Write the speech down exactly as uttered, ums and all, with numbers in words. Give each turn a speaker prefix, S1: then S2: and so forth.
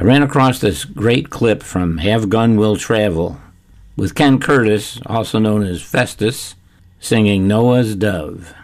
S1: I ran across this great clip from Have Gun Will Travel with Ken Curtis, also known as Festus, singing Noah's Dove.